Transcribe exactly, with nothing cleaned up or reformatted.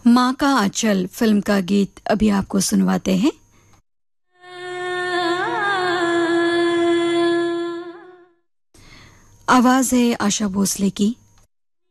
माँ का आंचल फिल्म का गीत अभी आपको सुनवाते हैं। आवाज है आशा भोसले की।